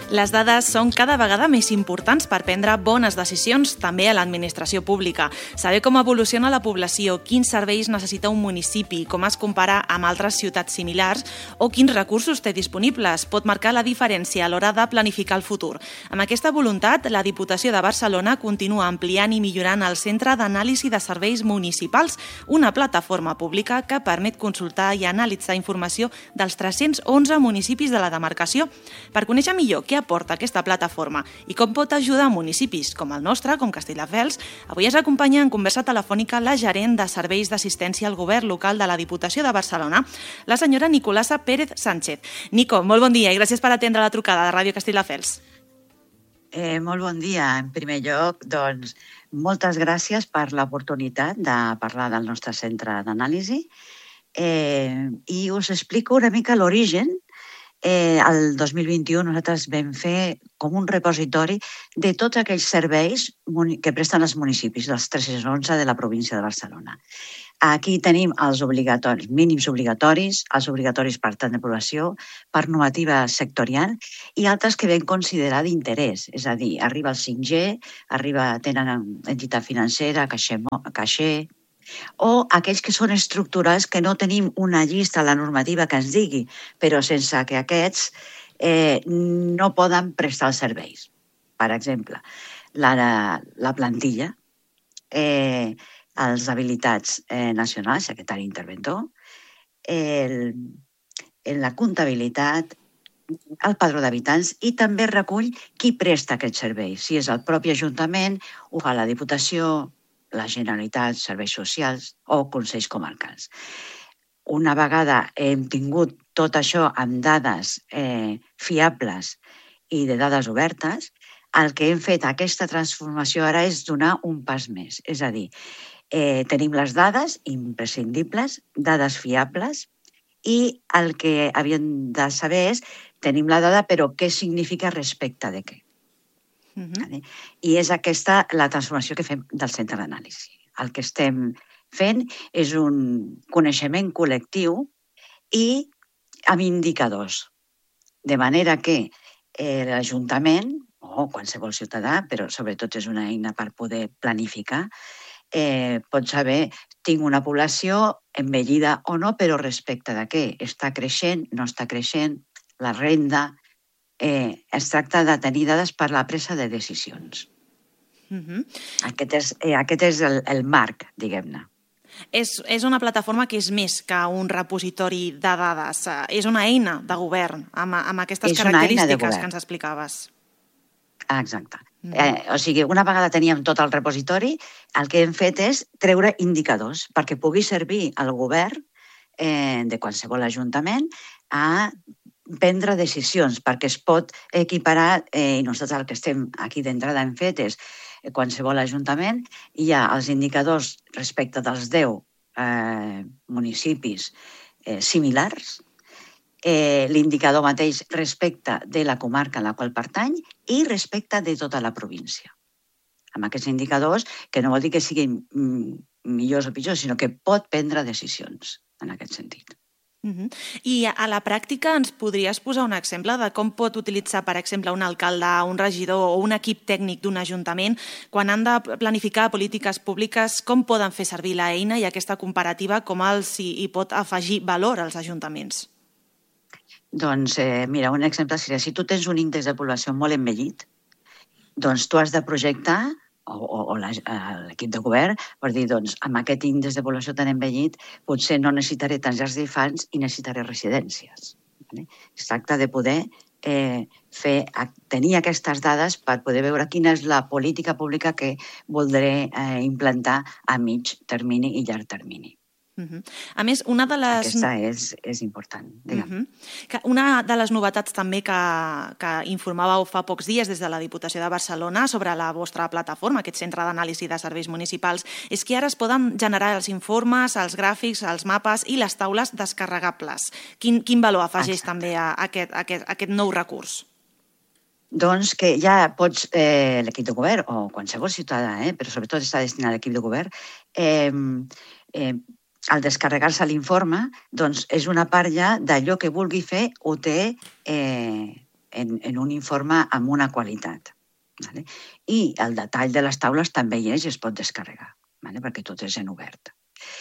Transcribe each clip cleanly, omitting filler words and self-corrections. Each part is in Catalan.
Les dades són cada vegada més importants per prendre bones decisions també a l'administració pública. Saber com evoluciona la població, quins serveis necessita un municipi, com es compara amb altres ciutats similars o quins recursos té disponibles pot marcar la diferència a l'hora de planificar el futur. Amb aquesta voluntat, la Diputació de Barcelona continua ampliant i millorant el Centre d'Anàlisi de Serveis Municipals, una plataforma pública que permet consultar i analitzar informació dels 311 municipis de la demarcació. Per conèixer millor què aporta aquesta plataforma i com pot ajudar municipis com el nostre, com Castelldefels, avui ens acompanya en conversa telefònica la gerent de Serveis d'Assistència al Govern local de la Diputació de Barcelona, la senyora Nicolasa Pérez Sánchez. Nico, molt bon dia i gràcies per atendre la trucada de Ràdio Castelldefels. Molt bon dia. En primer lloc, doncs, moltes gràcies per l'oportunitat de parlar del nostre centre d'anàlisi i us explico una mica l'origen. El 2021 nosaltres vam fer com un repositori de tots aquells serveis que presten els municipis, dels 311 de la província de Barcelona. Aquí tenim els obligatoris, mínims obligatoris, els obligatoris per tant de població, per normativa sectorial i altres que vam considerar d'interès, és a dir, arriba el 5G, tenen entitat financera, caixer, o aquells que són estructurals que no tenim una llista a la normativa que ens digui, però sense que aquests no poden prestar els serveis. Per exemple, la plantilla, els habilitats nacionals, secretari interventor, la comptabilitat, el padró d'habitants i també recull qui presta aquest servei. Si és el propi Ajuntament, ho fa la Diputació, la Generalitat, serveis socials o consells comarcals. Una vegada hem tingut tot això amb dades fiables i de dades obertes, el que hem fet aquesta transformació ara és donar un pas més. És a dir, tenim les dades imprescindibles, dades fiables, i el que havíem de saber és, tenim la dada, però què significa respecte de què? I és aquesta la transformació que fem del centre d'anàlisi. El que estem fent és un coneixement col·lectiu i amb indicadors. De manera que l'Ajuntament, o qualsevol ciutadà, però sobretot és una eina per poder planificar, pot saber, tinc una població envellida o no, però respecte de què? Està creixent, no està creixent, la renda. Es tracta de tenir dades per la presa de decisions. Aquest és el marc, diguem-ne. És una plataforma que és més que un repositori de dades. És una eina de govern amb aquestes característiques que ens explicaves. Exacte. O sigui, una vegada teníem tot el repositori, el que hem fet és treure indicadors perquè pugui servir al govern de qualsevol ajuntament a prendre decisions, perquè es pot equiparar, i nosaltres el que estem aquí d'entrada hem fet és, qualsevol ajuntament, hi ha els indicadors respecte dels 10 municipis similars, l'indicador mateix respecte de la comarca a la qual pertany i respecte de tota la província. Amb aquests indicadors, que no vol dir que siguin millors o pitjors, sinó que pot prendre decisions en aquest sentit. I a la pràctica ens podries posar un exemple de com pot utilitzar, per exemple, un alcalde, un regidor o un equip tècnic d'un ajuntament quan han de planificar polítiques públiques, com poden fer servir l'eina i aquesta comparativa, com els hi pot afegir valor als ajuntaments? Doncs, mira, un exemple seria, si tu tens un índex de població molt envellit, doncs tu has de projectar o l'equip de govern per dir, doncs, amb aquest índex de població tan envellit potser no necessitaré tants llars d'infants i necessitaré residències. Es tracta de poder tenir aquestes dades per poder veure quina és la política pública que voldré implantar a mig termini i llarg termini. A més, Aquesta és important. Una de les novetats també que informàveu fa pocs dies des de la Diputació de Barcelona sobre la vostra plataforma, aquest centre d'anàlisi de serveis municipals, és que ara es poden generar els informes, els gràfics, els mapes i les taules descarregables. Quin valor afegeix també a aquest nou recurs? Doncs que ja pots, l'equip de govern, o qualsevol ciutadà, però sobretot està destinat a l'equip de govern, al descarregar-se l'informe, doncs és una part ja d'allò que vulgui fer o té en un informe amb una qualitat. Vale? I el detall de les taules també hi és i es pot descarregar, vale? Perquè tot és en obert.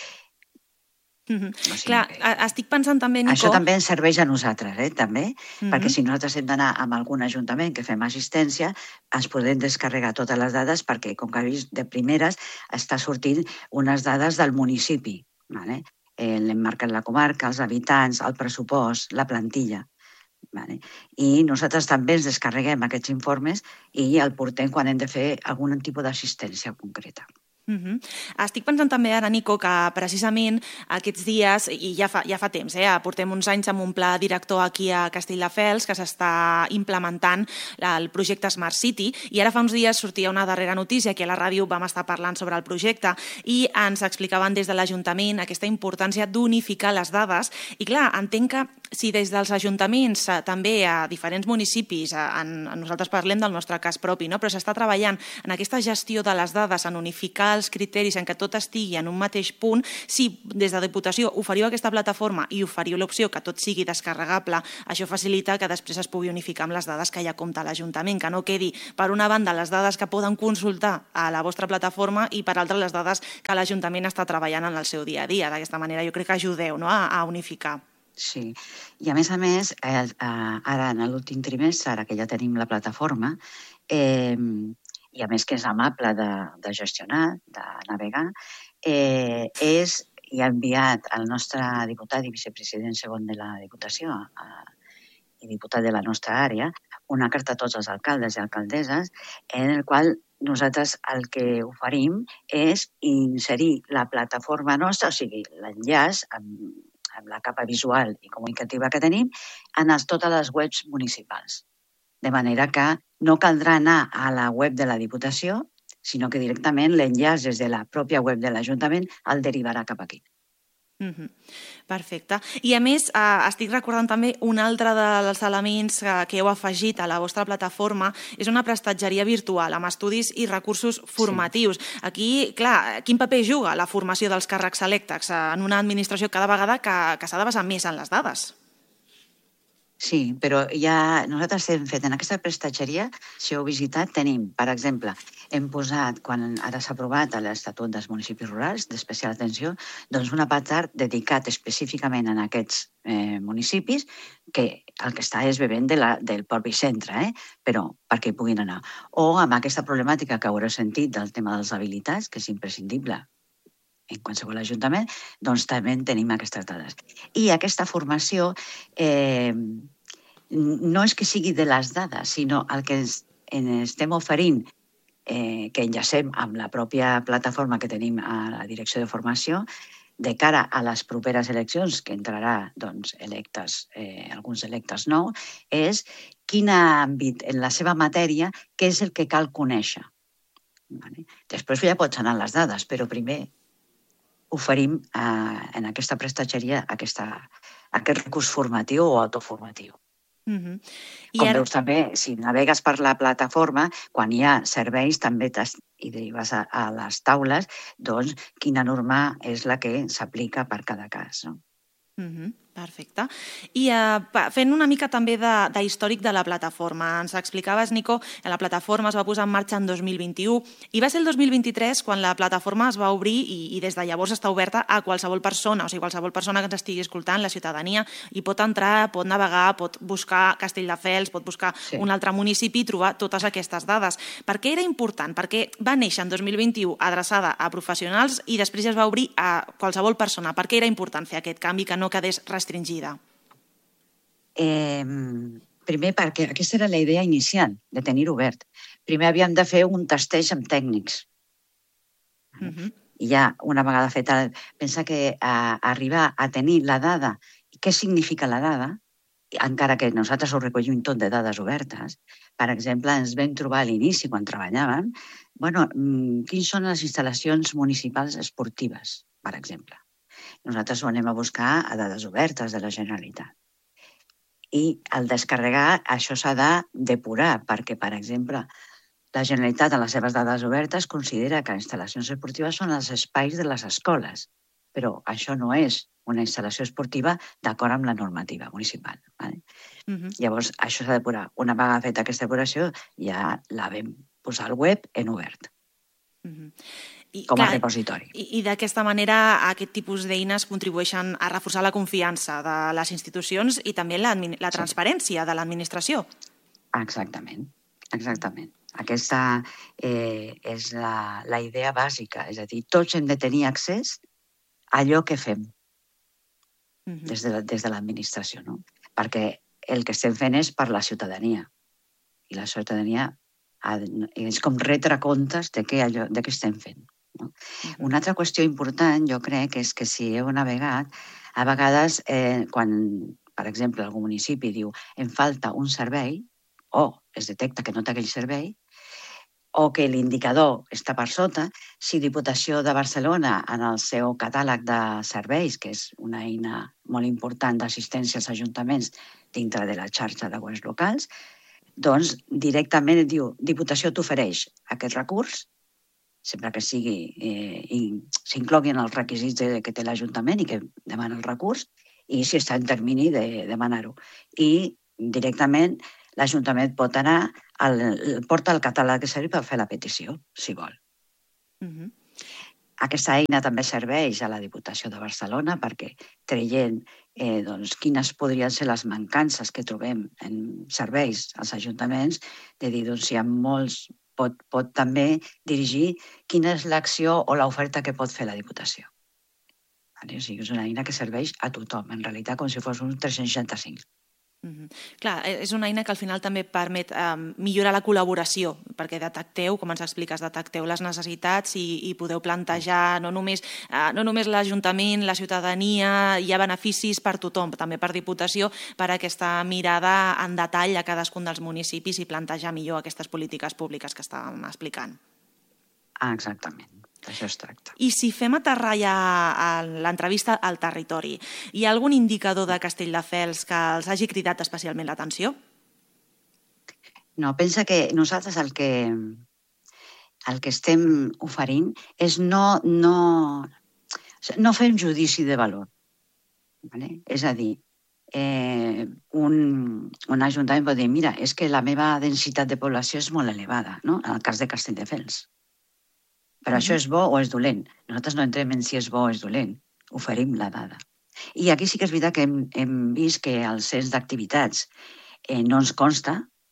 Clar, estic pensant també, Nico... Això també ens serveix a nosaltres, també, perquè si nosaltres hem d'anar amb algun ajuntament que fem assistència, ens podem descarregar totes les dades perquè, com que has vist, de primeres està sortint unes dades del municipi, vale? L'emmarcat la comarca, els habitants, el pressupost, la plantilla. Vale? I nosaltres també ens descarreguem aquests informes i el portem quan hem de fer algun tipus d'assistència concreta. Estic pensant també ara, Nico, que precisament aquests dies, i ja fa temps, portem uns anys amb un pla director aquí a Castelldefels que s'està implementant el projecte Smart City, i ara fa uns dies sortia una darrera notícia, que a la ràdio vam estar parlant sobre el projecte i ens explicaven des de l'Ajuntament aquesta importància d'unificar les dades. I clar, entenc que si des dels ajuntaments també a diferents municipis, nosaltres parlem del nostre cas propi, però s'està treballant en aquesta gestió de les dades, en unificar els criteris, en què tot estigui en un mateix punt, si des de Diputació oferiu aquesta plataforma i oferiu l'opció que tot sigui descarregable, això facilita que després es pugui unificar amb les dades que ja compta l'Ajuntament, que no quedi per una banda les dades que poden consultar a la vostra plataforma i per altra les dades que l'Ajuntament està treballant en el seu dia a dia. D'aquesta manera jo crec que ajudeu a unificar. Sí, i a més, ara en l'últim trimestre, ara que ja tenim la plataforma, i a més que és amable de gestionar, de navegar, i ha enviat al nostre diputat i vicepresident segon de la Diputació i diputat de la nostra àrea una carta a tots els alcaldes i alcaldesses en el qual nosaltres el que oferim és inserir la plataforma nostra, o sigui, l'enllaç amb la capa visual i comunicativa que tenim en totes les webs municipals. De manera que no caldrà anar a la web de la Diputació, sinó que directament l'enllaç des de la pròpia web de l'Ajuntament el derivarà cap aquí. Perfecte. I a més, estic recordant també un altre dels elements que heu afegit a la vostra plataforma, és una prestatgeria virtual amb estudis i recursos formatius. Aquí, clar, quin paper juga la formació dels càrrecs electes en una administració cada vegada que s'ha de basar més en les dades? Sí, però ja nosaltres hem fet en aquesta prestatgeria, si heu visitat, tenim, per exemple, hem posat, quan ara s'ha aprovat l'Estatut dels Municipis Rurals, d'especial atenció, doncs un apartat dedicat específicament a aquests municipis, que el que està és bevent del propi centre, però perquè hi puguin anar. O amb aquesta problemàtica que haureu sentit del tema dels habilitats, que és imprescindible en qualsevol ajuntament, doncs també en tenim aquestes dades. I aquesta formació no és que sigui de les dades, sinó el que estem oferint, que enllacem amb la pròpia plataforma que tenim a la Direcció de Formació, de cara a les properes eleccions, que entrarà alguns electes nous, és quin àmbit en la seva matèria, què és el que cal conèixer. Després ja pots anar a les dades, però primer oferim en aquesta prestatgeria aquest recurs formatiu o autoformatiu. Com veus també, si navegues per la plataforma, quan hi ha serveis també i derives a les taules, doncs quina norma és la que s'aplica per cada cas. Perfecte. I fent una mica també d'històric de la plataforma, ens explicaves, Nico, que la plataforma es va posar en marxa en 2021 i va ser el 2023 quan la plataforma es va obrir i des de llavors està oberta a qualsevol persona, o sigui, qualsevol persona que ens estigui escoltant, la ciutadania, hi pot entrar, pot navegar, pot buscar Castelldefels, pot buscar un altre municipi i trobar totes aquestes dades. Per què era important? Perquè va néixer en 2021 adreçada a professionals i després es va obrir a qualsevol persona. Per què era important fer aquest canvi que no quedés restringida? Primer perquè aquesta era la idea inicial, de tenir-ho obert. Primer havíem de fer un testeig amb tècnics. I ja una vegada feta, pensa que arribar a tenir la dada, què significa la dada, encara que nosaltres ho recollim tot de dades obertes, per exemple, ens vam trobar a l'inici, quan treballàvem, quins són les instal·lacions municipals esportives, per exemple. Nosaltres ho anem a buscar a dades obertes de la Generalitat. I al descarregar això s'ha de depurar, perquè, per exemple, la Generalitat, en les seves dades obertes, considera que instal·lacions esportives són els espais de les escoles, però això no és una instal·lació esportiva d'acord amb la normativa municipal. Vale? Llavors, això s'ha depurat. Una vegada feta aquesta depuració, ja la vam posar al web en obert, com a repositori. I d'aquesta manera aquest tipus d'eines contribueixen a reforçar la confiança de les institucions i també la transparència de l'administració. Exactament. Aquesta és la idea bàsica, és a dir, tots hem de tenir accés a allò que fem des de l'administració, no? Perquè el que estem fent és per la ciutadania i la ciutadania és com retre comptes de què estem fent. No? Una altra qüestió important, jo crec, és que si heu navegat, a vegades quan, per exemple, algun municipi diu em falta un servei, o es detecta que no té aquell servei, o que l'indicador està per sota, si Diputació de Barcelona, en el seu catàleg de serveis, que és una eina molt important d'assistència als ajuntaments dintre de la xarxa de governs locals, doncs directament et diu Diputació t'ofereix aquest recurs, sempre que s'incloguin els requisits que té l'Ajuntament i que demana el recurs, i si està en termini de demanar-ho. I directament l'Ajuntament pot anar, porta el catàleg de serveis per fer la petició, si vol. Aquesta eina també serveix a la Diputació de Barcelona perquè traient quines podrien ser les mancances que trobem en serveis als ajuntaments, de dir, si hi ha molts, pot també dirigir quina és l'acció o l'oferta que pot fer la Diputació. O sigui, és una eina que serveix a tothom, en realitat com si fos un 365. Clar, és una eina que al final també permet millorar la col·laboració, perquè detecteu, com ens expliques, detecteu les necessitats i podeu plantejar no només l'Ajuntament, la ciutadania, hi ha beneficis per tothom, també per Diputació, per aquesta mirada en detall a cadascun dels municipis i plantejar millor aquestes polítiques públiques que estàvem explicant. Exactament. Això es tracta. I si fem aterrar ja l'entrevista al territori, hi ha algun indicador de Castelldefels que els hagi cridat especialment l'atenció? No, pensa que nosaltres el que estem oferint és no fem judici de valor. És a dir, un ajuntament pot dir, mira, és que la meva densitat de població és molt elevada, no? En el cas de Castelldefels. Però això és bo o és dolent? Nosaltres no entrem en si és bo o és dolent. Oferim la dada. I aquí sí que és veritat que hem vist que el cens d'activitats no ens consta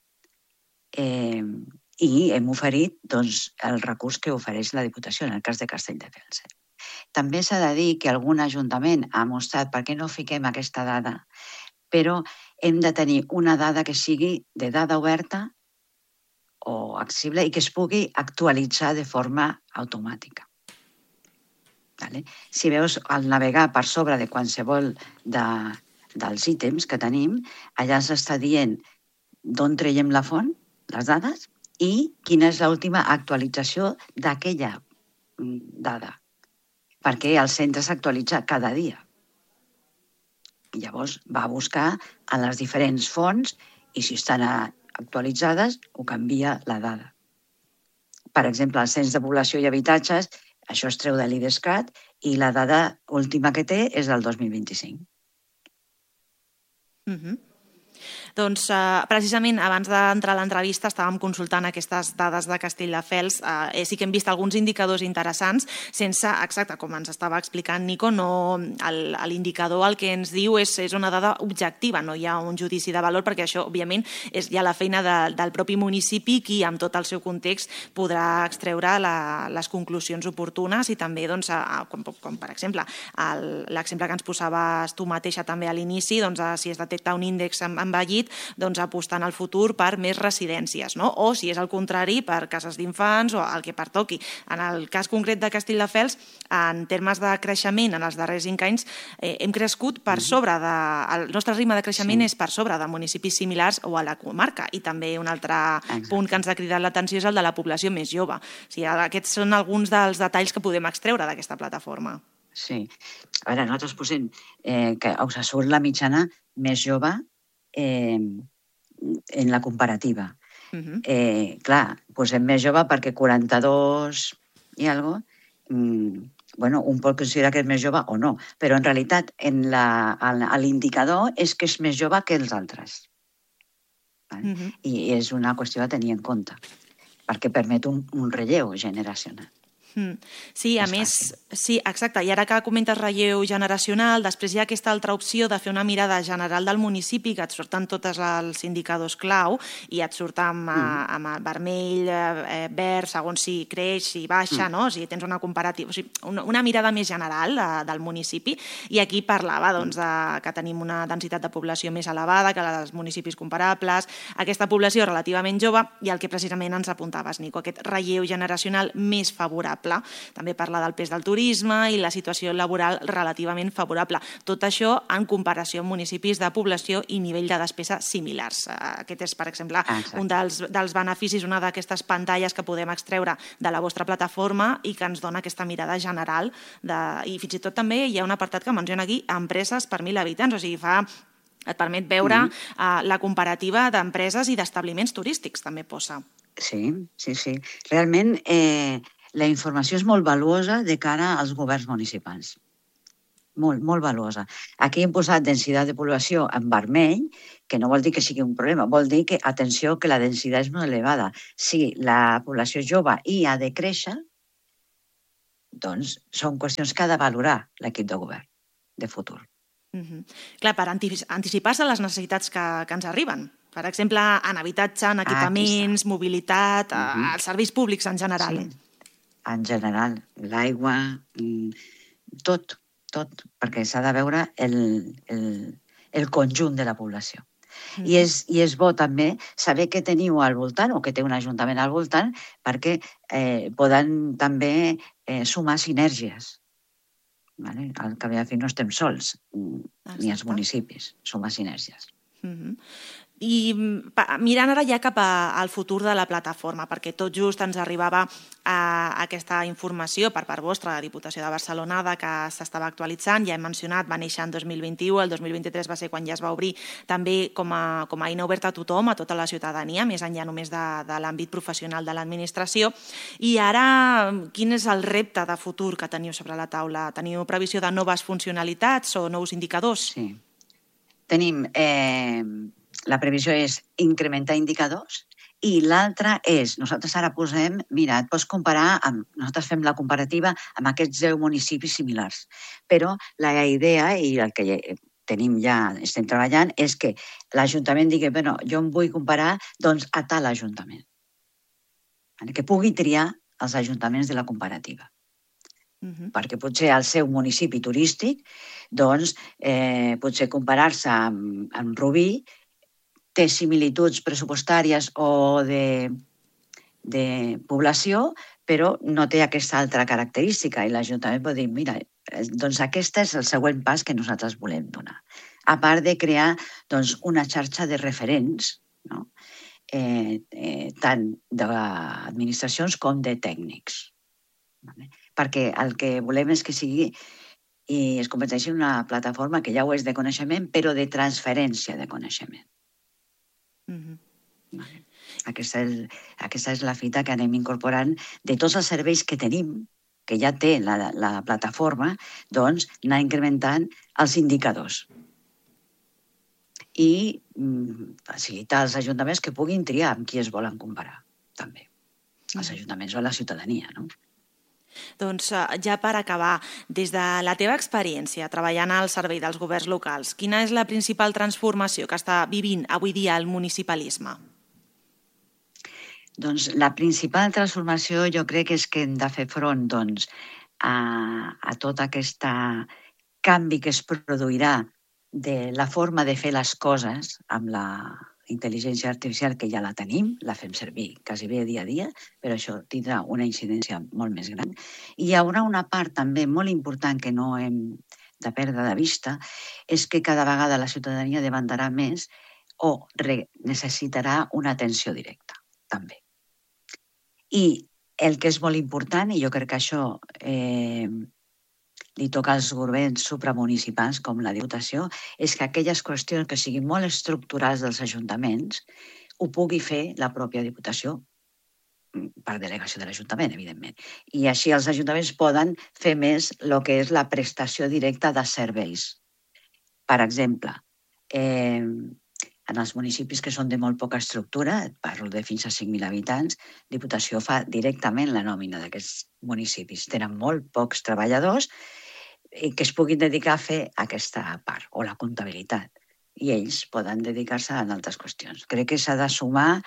i hem oferit el recurs que ofereix la Diputació, en el cas de Castelldefels. També s'ha de dir que algun ajuntament ha mostrat per què no fiquem aquesta dada, però hem de tenir una dada que sigui de dada oberta o accessible i que es pugui actualitzar de forma automàtica. Si veus, al navegar per sobre de qualsevol dels ítems que tenim, allà s'està dient d'on traiem la font, les dades, i quina és l'última actualització d'aquella dada, perquè el centre s'actualitza cada dia. I llavors va a buscar a les diferents fonts i si estan actualitzades, ho canvia la dada. Per exemple, el cens de població i habitatges, això es treu de l'IDESCAT i la dada última que té és del 2025. Doncs precisament abans d'entrar a l'entrevista estàvem consultant aquestes dades de Castelldefels. Sí que hem vist alguns indicadors interessants sense, exacte, com ens estava explicant Nico, l'indicador el que ens diu és una dada objectiva, no hi ha un judici de valor perquè això, òbviament, és ja la feina del propi municipi qui, amb tot el seu context, podrà extreure les conclusions oportunes i també, com per exemple, l'exemple que ens posaves tu mateixa també a l'inici, si es detecta un índex envellit, apostant al futur per més residències, no? O si és el contrari, per cases d'infants o el que pertoqui. En el cas concret de Castelldefels, en termes de creixement en els darrers 5 anys, hem crescut per sobre el nostre ritme de creixement és per sobre de municipis similars o a la comarca. I també un altre punt que ens ha cridat l'atenció és el de la població més jove. Aquests són alguns dels detalls que podem extreure d'aquesta plataforma. Sí. A veure, nosaltres posem que us surt la mitjana més jove en la comparativa. Clar, posem més jove perquè 42 i alguna cosa bueno, un pot considerar que és més jove o no, però en realitat l'indicador és que és més jove que els altres. I és una qüestió a tenir en compte, perquè permet un relleu generacional. Sí, a més, sí, exacte. I ara que comentes relleu generacional, després hi ha aquesta altra opció de fer una mirada general del municipi, que et surten tots els indicadors clau i et surt amb vermell, verd, segons si creix, si baixa, no? O sigui, tens una comparativa, o sigui, una mirada més general del municipi. I aquí parlava que tenim una densitat de població més elevada que els municipis comparables, aquesta població relativament jove i el que precisament ens apuntaves, Nico, aquest relleu generacional més favorable. També parla del pes del turisme i la situació laboral relativament favorable. Tot això en comparació amb municipis de població i nivell de despesa similars. Aquest és, per exemple, un dels beneficis, una d'aquestes pantalles que podem extreure de la vostra plataforma i que ens dona aquesta mirada general. I fins i tot també hi ha un apartat que menciona aquí, empreses per 1.000 habitants, o sigui, et permet veure la comparativa d'empreses i d'establiments turístics, també posa. Sí. Realment, la informació és molt valuosa de cara als governs municipals. Molt, molt valuosa. Aquí hem posat densitat de població en vermell, que no vol dir que sigui un problema, vol dir que, atenció, que la densitat és molt elevada. Si la població jove hi ha de créixer, doncs són qüestions que ha de valorar l'equip de govern de futur. Clar, per anticipar-se a les necessitats que ens arriben. Per exemple, en habitatge, en equipaments, mobilitat, els serveis públics en general. Sí. En general, l'aigua, tot, perquè s'ha de veure el conjunt de la població. I és bo també saber què teniu al voltant o que té un ajuntament al voltant perquè poden també sumar sinergies. Al cap i a la fi no estem sols, ni els municipis, sumar sinergies. I mirant ara ja cap al futur de la plataforma, perquè tot just ens arribava aquesta informació per part vostra, la Diputació de Barcelona, que s'estava actualitzant, ja hem mencionat, va néixer en 2021, el 2023 va ser quan ja es va obrir també com a eina oberta a tothom, a tota la ciutadania, més enllà només de l'àmbit professional de l'administració. I ara, quin és el repte de futur que teniu sobre la taula? Teniu previsió de noves funcionalitats o nous indicadors? Sí. Tenim... La previsió és incrementar indicadors i l'altra és, nosaltres ara posem, mira, et pots comparar, nosaltres fem la comparativa amb aquests 10 municipis similars, però la idea i el que tenim ja, estem treballant, és que l'Ajuntament digui, bueno, jo em vull comparar doncs, a tal Ajuntament, que pugui triar els ajuntaments de la comparativa. Perquè potser al seu municipi turístic, doncs, potser comparar-se amb Rubí té similituds pressupostàries o de població, però no té aquesta altra característica i l'Ajuntament pot dir, mira, doncs aquest és el següent pas que nosaltres volem donar. A part de crear una xarxa de referents, tant d'administracions com de tècnics. Perquè el que volem és que sigui i es converteixi en una plataforma que ja ho és de coneixement, però de transferència de coneixement. Aquesta és la fita que anem incorporant de tots els serveis que tenim, que ja té la plataforma, doncs anar incrementant els indicadors i facilitar als ajuntaments que puguin triar amb qui es volen comparar, també. Els ajuntaments o la ciutadania, no? Doncs ja per acabar, des de la teva experiència treballant al servei dels governs locals, quina és la principal transformació que està vivint avui dia el municipalisme? Doncs la principal transformació jo crec és que hem de fer front a tot aquest canvi que es produirà de la forma de fer les coses amb la intel·ligència artificial, que ja la tenim, la fem servir quasi bé dia a dia, però això tindrà una incidència molt més gran. I hi haurà una part també molt important que no hem de perdre de vista, és que cada vegada la ciutadania demandarà més o necessitarà una atenció directa, també. I el que és molt important, i jo crec que això li toca als governs supramunicipals com la Diputació, és que aquelles qüestions que siguin molt estructurals dels ajuntaments ho pugui fer la pròpia Diputació. per delegació de l'Ajuntament, evidentment. I així els ajuntaments poden fer més el que és la prestació directa de serveis. Per exemple, en els municipis que són de molt poca estructura, parlo de fins a 5.000 habitants, Diputació fa directament la nòmina d'aquests municipis. Tenen molt pocs treballadors i que es puguin dedicar a fer aquesta part, o la comptabilitat. I ells poden dedicar-se a altres qüestions. Crec que s'ha de sumar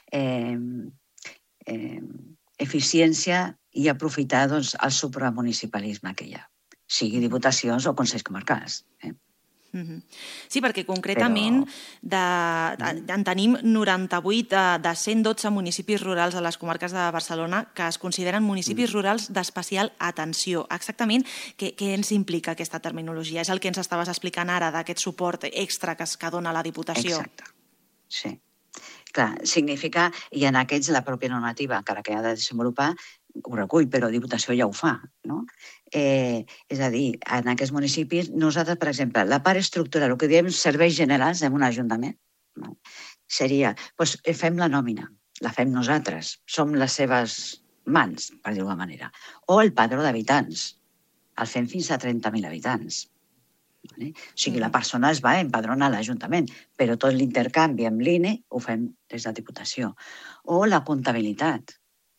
eficiència i aprofitar el supramunicipalisme que hi ha, sigui diputacions o consells comarcals. Sí, perquè concretament en tenim 98 de 112 municipis rurals a les comarques de Barcelona que es consideren municipis rurals d'especial atenció. Exactament què ens implica aquesta terminologia? És el que ens estaves explicant ara d'aquest suport extra que dona la Diputació. Exacte, sí. Clar, significa, i en aquests la pròpia normativa, encara que ha de desenvolupar, ho recull, però Diputació ja ho fa, no? És a dir, en aquests municipis, nosaltres, per exemple, la part estructural, el que diem serveis generals en un ajuntament, seria, doncs fem la nòmina, la fem nosaltres, som les seves mans, per dir-ho d'alguna manera, o el padró d'habitants, el fem fins a 30.000 habitants. O sigui, la persona es va empadronar a l'Ajuntament, però tot l'intercanvi amb l'INE ho fem des de Diputació. O la comptabilitat,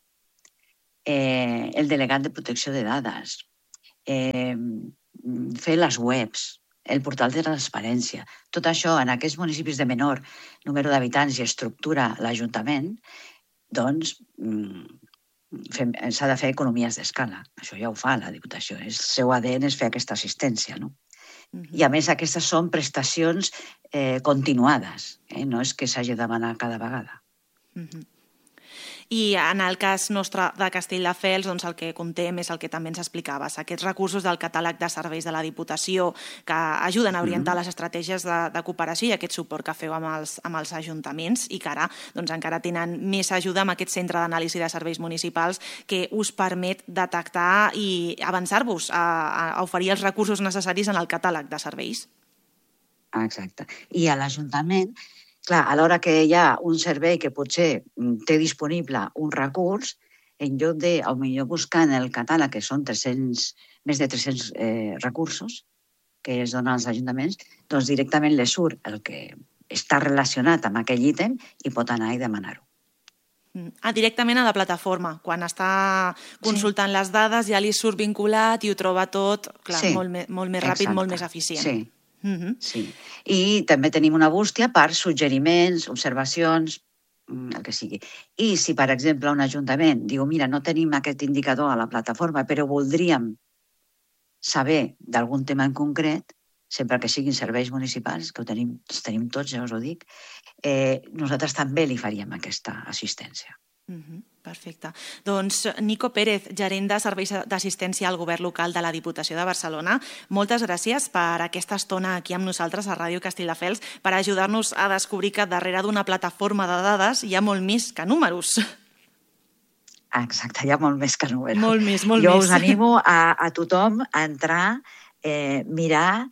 el delegat de protecció de dades, fer les webs, el portal de transparència. Tot això en aquests municipis de menor número d'habitants i estructura l'Ajuntament, doncs s'ha de fer economies d'escala. Això ja ho fa la Diputació. El seu ADN és fer aquesta assistència, no? I a més aquestes són prestacions continuades, no és que s'hagi de demanar cada vegada. I en el cas nostre de Castelldefels, doncs el que contem és el que també ens explicaves, aquests recursos del catàleg de serveis de la Diputació que ajuden a orientar les estratègies de cooperació i aquest suport que feu amb els ajuntaments i que ara encara tenen més ajuda amb aquest centre d'anàlisi de serveis municipals que us permet detectar i avançar-vos a oferir els recursos necessaris en el catàleg de serveis. Exacte. I a l'Ajuntament, clar, a l'hora que hi ha un servei que potser té disponible un recurs, en lloc de, potser buscar en el catàleg, que són més de 300 recursos que es donen als ajuntaments, doncs directament li surt el que està relacionat amb aquell ítem i pot anar i demanar-ho. Directament a la plataforma. Quan està consultant les dades ja li surt vinculat i ho troba tot molt més ràpid, molt més eficient. Sí. Sí. I també tenim una bústia per suggeriments, observacions, el que sigui. I si, per exemple, un ajuntament diu, mira, no tenim aquest indicador a la plataforma, però voldríem saber d'algun tema en concret, sempre que siguin serveis municipals, que els tenim tots, ja us ho dic, nosaltres també li faríem aquesta assistència. Perfecte. Doncs Nico Pérez, gerent de Serveis d'Assistència al Govern Local de la Diputació de Barcelona, moltes gràcies per aquesta estona aquí amb nosaltres a Ràdio Castelldefels per ajudar-nos a descobrir que darrere d'una plataforma de dades hi ha molt més que números. Exacte, hi ha molt més que números. Molt més. Jo us animo a tothom a entrar, mirar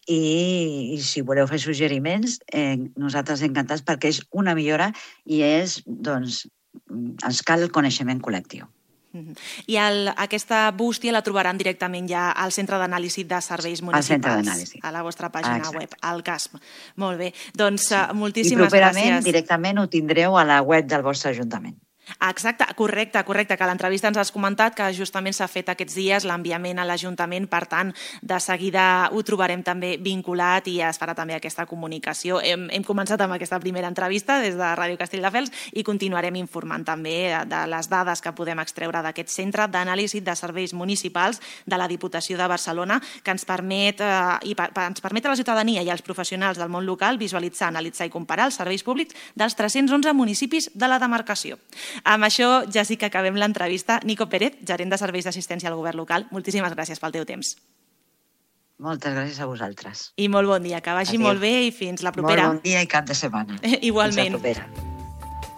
i si voleu fer suggeriments, nosaltres encantats perquè és una millora i és, doncs, ens cal el coneixement col·lectiu. I aquesta bústia la trobaran directament ja al Centre d'Anàlisi de Serveis Municipals, a la vostra pàgina web, al CASM. Molt bé, doncs moltíssimes gràcies. I properament directament ho tindreu a la web del vostre ajuntament. Exacte, correcte, que a l'entrevista ens has comentat que justament s'ha fet aquests dies l'enviament a l'Ajuntament, per tant, de seguida ho trobarem també vinculat i es farà també aquesta comunicació. Hem començat amb aquesta primera entrevista des de Ràdio Castelldefels i continuarem informant també de les dades que podem extreure d'aquest Centre d'Anàlisi de Serveis Municipals de la Diputació de Barcelona, que ens permet a la ciutadania i als professionals del món local visualitzar, analitzar i comparar els serveis públics dels 311 municipis de la demarcació. Amb això ja sí que acabem l'entrevista. Nico Pérez, gerent de Serveis d'Assistència al Govern Local, moltíssimes gràcies pel teu temps. Moltes gràcies a vosaltres. I molt bon dia, que vagi molt bé i fins la propera. Molt bon dia i cap de setmana. Igualment. Fins la propera.